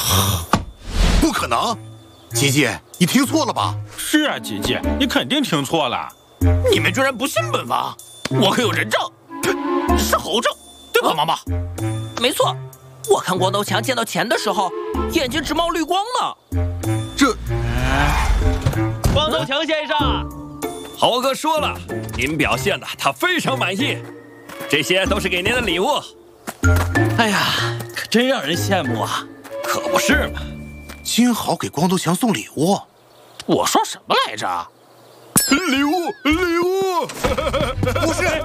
不可能，吉吉，你听错了吧？ 是啊，吉吉，你肯定听错了。 你们居然不信本王，我可有人证，是猴证，对吧，毛毛？ 没错，我看光头强见到钱的时候，眼睛直冒绿光呢。 这， 光头强先生，猴哥说了，您表现的他非常满意，这些都是给您的礼物。 哎呀，可真让人羡慕啊！ 可不是嘛， 金豪给光头强送礼物， 我说什么来着？ 礼物，不是，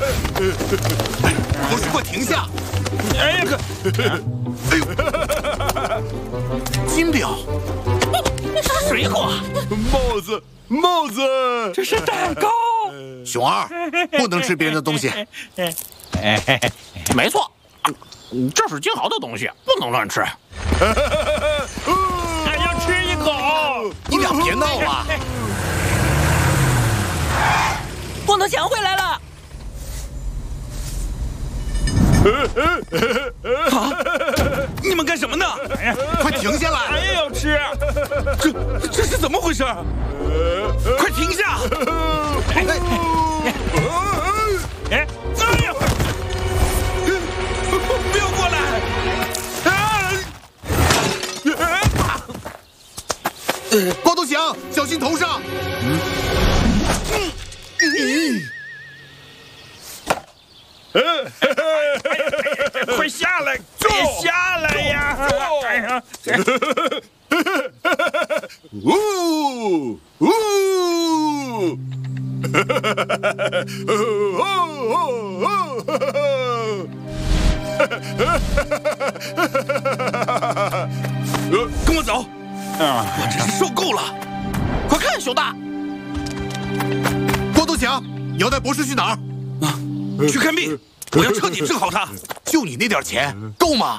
不是，快停下！ 哎呀， 哎呦，金表， 是水果， 帽子， 这是蛋糕。 熊二，不能吃别人的东西。 没错，这是金豪的东西，不能乱吃。 还要吃一口。 你俩别闹了。 光头强回来了！ 你们干什么呢？ 哎呀，快停下来！ 俺也要吃。这是怎么回事？快停下！哎呀！不要过来！ 光头强，小心头上！ 快下来！别下来呀！哎呀！跟我走！我真是受够了！ 快看，熊大！ 光头强，你要带博士去哪儿？ 去看病，我要彻底治好他。 就你那点钱，够吗？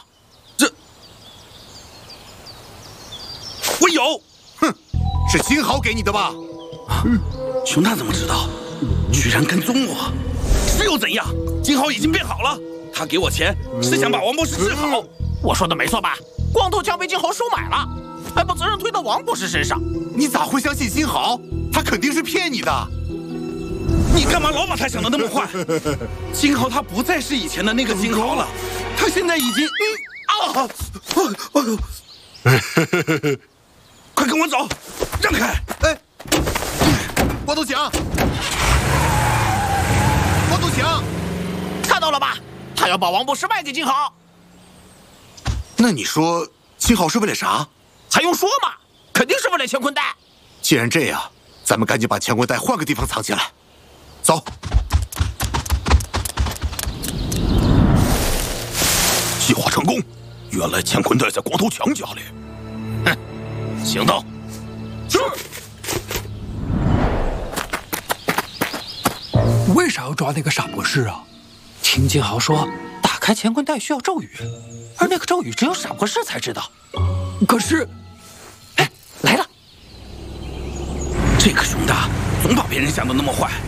我有。 哼，是金豪给你的吧？ 熊大怎么知道？居然跟踪我，是又怎样？金豪已经变好了，他给我钱是想把王博士治好。 我说的没错吧？光头强被金豪收买了，还把责任推到王博士身上。 你咋会相信金豪？他肯定是骗你的。 你干嘛老把他想得那么坏？金豪他不再是以前的那个金豪了，他现在已经……快跟我走，让开！ 哎，光头强，光头强， 看到了吧？他要把王博士卖给金豪。 那你说金豪是为了啥？ 还用说吗？肯定是为了乾坤袋。 既然这样，咱们赶紧把乾坤袋换个地方藏起来。走。 计划成功，原来乾坤袋在光头强家里。 哼，行动。 是。 为啥要抓那个傻博士啊？听金豪说，打开乾坤袋需要咒语，而那个咒语只有傻博士才知道。可是， 哎，来了！ 这个熊大总把别人想得那么坏。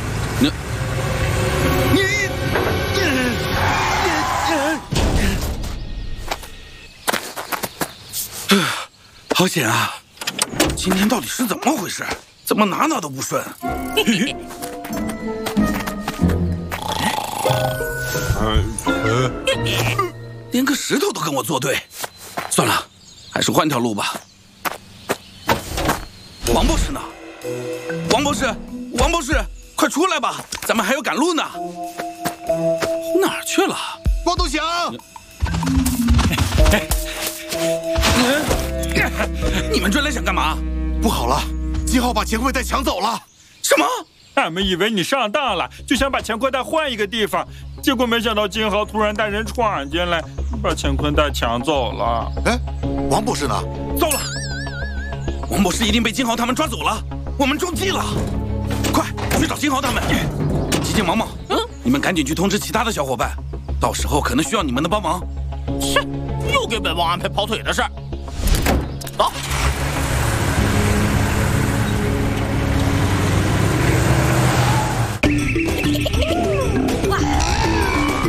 好险啊！今天到底是怎么回事？怎么哪都不顺？连个石头都跟我作对，算了，还是换条路吧。王博士呢？王博士，王博士，快出来吧，咱们还要赶路呢。哪儿去了？ 光头强！ 你们追来想干嘛？ 不好了，金豪把乾坤袋抢走了。 什么？ 俺们以为你上当了，就想把乾坤袋换一个地方，结果没想到金豪突然带人闯进来，把乾坤袋抢走了。 哎，王博士呢？ 糟了，王博士一定被金豪他们抓走了，我们中计了！快去找金豪他们！吉吉、毛毛，你们赶紧去通知其他的小伙伴，到时候可能需要你们的帮忙。 切，又给本王安排跑腿的事儿。